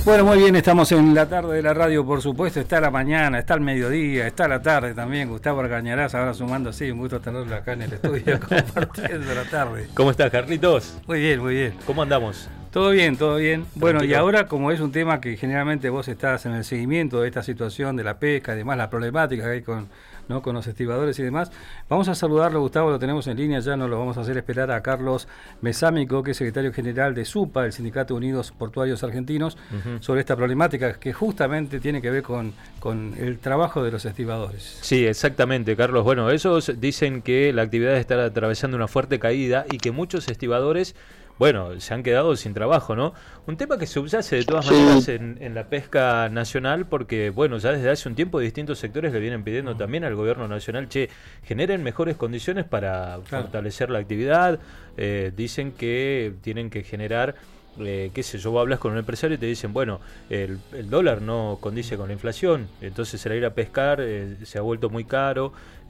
Bueno, muy bien, estamos en la tarde de la radio, por supuesto, está la mañana, está el mediodía, está la tarde también. Gustavo Argañarás ahora sumando así, un gusto tenerlo acá en el estudio compartiendo la tarde. ¿Cómo estás, Carlitos? Muy bien, muy bien. ¿Cómo andamos? Todo bien, todo bien. Bueno, Tranquilo. y ahora como es un tema que generalmente vos estás en el seguimiento de esta situación de la pesca, además la problemática que hay con los estibadores y demás, vamos a saludarlo, Gustavo, lo tenemos en línea, ya nos lo vamos a hacer esperar a Carlos Mesámico, que es secretario general de SUPA, el Sindicato Unidos Portuarios Argentinos, sobre esta problemática que justamente tiene que ver con el trabajo de los estibadores. Sí, exactamente, Carlos. Bueno, ellos dicen que la actividad está atravesando una fuerte caída y que muchos estibadores, bueno, se han quedado sin trabajo, ¿no? Un tema que subyace de todas maneras en la pesca nacional porque, bueno, ya desde hace un tiempo distintos sectores le vienen pidiendo también al gobierno nacional, generen mejores condiciones para fortalecer la actividad. Dicen que tienen que generar, qué sé yo, vos hablas con un empresario y te dicen, bueno, el dólar no condice con la inflación, entonces el ir a pescar se ha vuelto muy caro.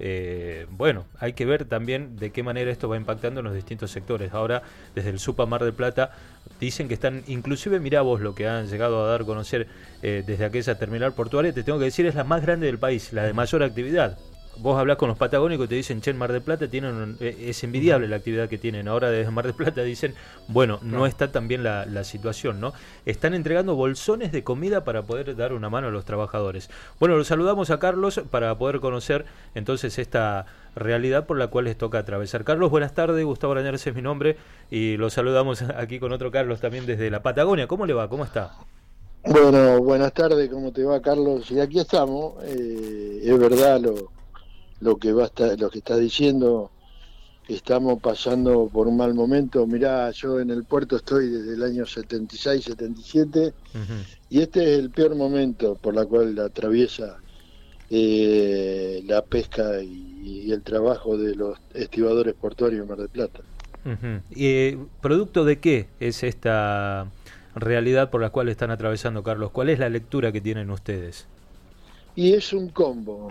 Bueno, hay que ver también de qué manera esto va impactando en los distintos sectores. Ahora, desde el SUPA Mar del Plata, dicen que están, inclusive mirá vos lo que han llegado a dar a conocer desde aquella terminal portuaria, te tengo que decir, es la más grande del país, la de mayor actividad. Vos hablás con los patagónicos y te dicen, che, en Mar del Plata es envidiable la actividad que tienen. Ahora desde Mar del Plata dicen, bueno, no está tan bien la situación, ¿no? Están entregando bolsones de comida para poder dar una mano a los trabajadores. Bueno, los saludamos a Carlos para poder conocer entonces esta realidad por la cual les toca atravesar. Carlos, buenas tardes, Gustavo Arañarás es mi nombre y los saludamos aquí con otro Carlos también desde la Patagonia. ¿Cómo le va? ¿Cómo está? Bueno, buenas tardes, ¿cómo te va, Carlos? Y aquí estamos, es verdad lo que está diciendo, estamos pasando por un mal momento. Mirá, yo en el puerto estoy desde el año 76, 77, y este es el peor momento por la cual atraviesa la pesca y el trabajo de los estibadores portuarios en Mar del Plata. ¿Y producto de qué es esta realidad por la cual están atravesando, Carlos? ¿Cuál es la lectura que tienen ustedes? Y es un combo,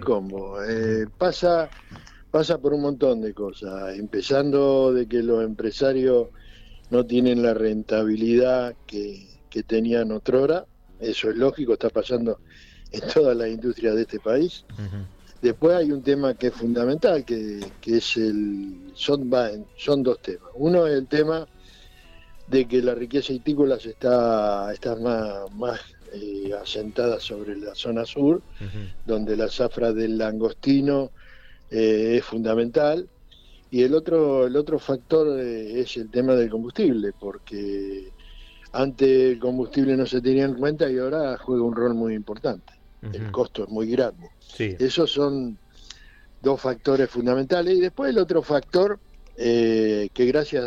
pasa por un montón de cosas, empezando de que los empresarios no tienen la rentabilidad que tenían otrora, eso es lógico, está pasando en todas las industrias de este país. Después hay un tema que es fundamental, que es son dos temas. Uno es el tema de que la riqueza hítícola está más asentada sobre la zona sur, donde la zafra del langostino es fundamental, y el otro factor es el tema del combustible, porque antes el combustible no se tenía en cuenta y ahora juega un rol muy importante. El costo es muy grande. Sí. Esos son dos factores fundamentales, y después el otro factor que gracias